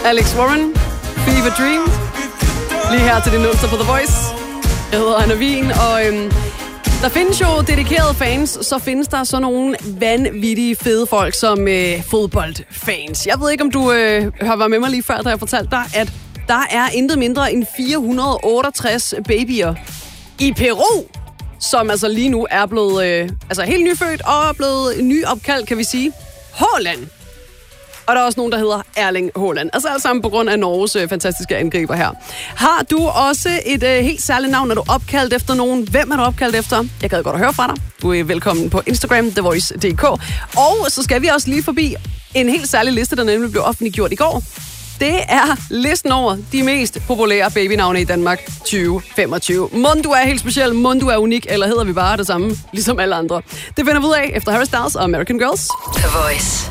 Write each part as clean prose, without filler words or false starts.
Alex Warren, Fever Dream. Lige her til din onsdag på The Voice. Jeg hedder Anna Wien, og der findes jo dedikerede fans, så findes der sådan nogle vanvittige fede folk som fodboldfans. Jeg ved ikke, om du har været med mig lige før, da jeg fortalte dig, at der er intet mindre end 468 babyer i Peru, som altså lige nu er blevet helt nyfødt og er blevet nyopkaldt, kan vi sige, Haaland. Og der er også nogen, der hedder Erling Haaland. Altså alt sammen på grund af Norges fantastiske angriber her. Har du også et helt særligt navn, når du er opkaldt efter nogen? Hvem er du opkaldt efter? Jeg gad godt at høre fra dig. Du er velkommen på Instagram, thevoice.dk. Og så skal vi også lige forbi en helt særlig liste, der nemlig blev offentliggjort i går. Det er listen over de mest populære babynavne i Danmark 2025. Mon du er helt speciel, mon du er unik, eller hedder vi bare det samme, ligesom alle andre? Det finder vi ud af efter Harry Styles og American Girls. The Voice.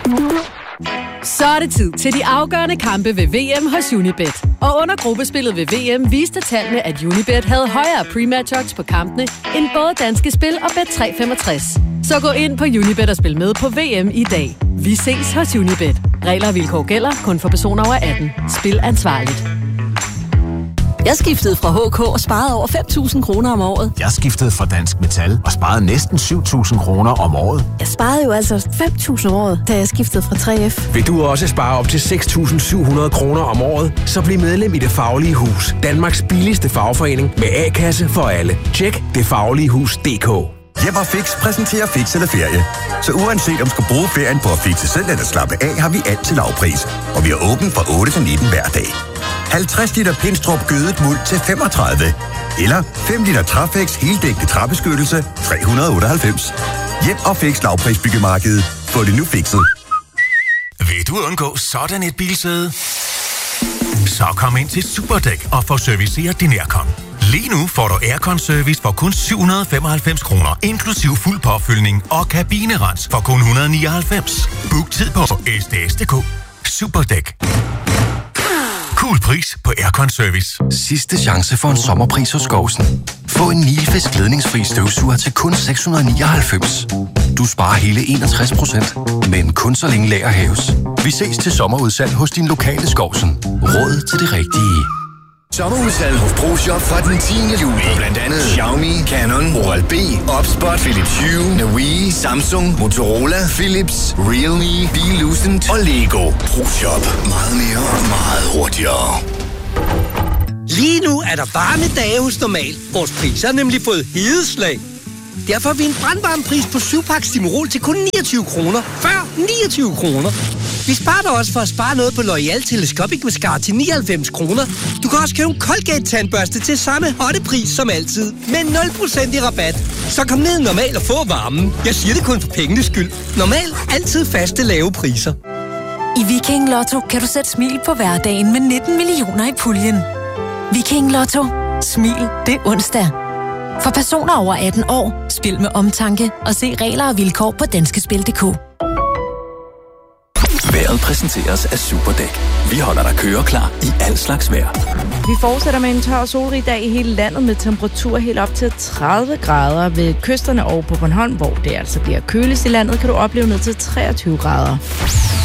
Så er det tid til de afgørende kampe ved VM hos Unibet. Og under gruppespillet ved VM viste tallene, at Unibet havde højere pre-match odds på kampene end både Danske Spil og Bet365. Så gå ind på Unibet og spil med på VM i dag. Vi ses hos Unibet. Regler og vilkår gælder kun for personer over 18. Spil ansvarligt. Jeg skiftede fra HK og sparede over 5.000 kroner om året. Jeg skiftede fra Dansk Metal og sparede næsten 7.000 kroner om året. Jeg sparede jo altså 5.000 om året, da jeg skiftede fra 3F. Vil du også spare op til 6.700 kroner om året? Så bliv medlem i Det Faglige Hus. Danmarks billigste fagforening med A-kasse for alle. Tjek detfagligehus.dk. Jep og Fix præsenterer Fix eller Ferie. Så uanset om du skal bruge ferien på at fixe selv eller slappe af, har vi alt til lavpris. Og vi er åbent fra 8 til 19 hver dag. 50 liter Pinstrup gødet muld til 35. Eller 5 liter Trafex heldækkende træbeskyttelse 398. Jep og Fix lavprisbyggemarkedet. Få det nu fikset. Vil du undgå sådan et bilsæde? Så kom ind til Superdæk og få serviceret din aircon. Lige nu får du aircon-service for kun 795 kroner, inklusiv fuld påfyldning og kabinerens for kun 199. Book tid på sds.dk. Superdæk. Cool pris på aircon-service. Sidste chance for en sommerpris hos Skovsen. Få en Nilfisk ledningsfri støvsuger til kun 699. Du sparer hele 61%, men kun så længe lager hæves. Vi ses til sommerudsalg hos din lokale Skovsen. Råd til det rigtige. Sommerudsalg hos ProShop fra den 10. juli. Blandt andet Xiaomi, Canon, Oral-B, Opspot, Philips Hue, Navii, Samsung, Motorola, Philips, Realme, Belucent og Lego. ProShop. Meget mere, meget hurtigere. Lige nu er der varme dage hos Normal. Vores priser har nemlig fået hedeslag. Derfor har vi en brandvarm pris på 7-pakke Stimorol til kun 29 kroner. Før 29 kroner. Vi sparer dig også for at spare noget på L'Oreal Telescopic Mascara til 99 kroner. Du kan også købe en Colgate-tandbørste til samme hotte pris som altid. Med 0% i rabat. Så kom ned Normal og få varmen. Jeg siger det kun for pengenes skyld. Normal. Altid faste lave priser. I Viking Lotto kan du sætte smil på hverdagen med 19 millioner i puljen. Viking Lotto. Smil det onsdag. For personer over 18 år, spil med omtanke og se regler og vilkår på danskespil.dk. Vejret præsenteres af Superdæk. Vi holder dig køreklar i al slags vejr. Vi fortsætter med en tør og solrig dag i hele landet med temperatur helt op til 30 grader ved kysterne og på Bornholm, hvor det altså bliver køligst i landet, kan du opleve ned til 23 grader.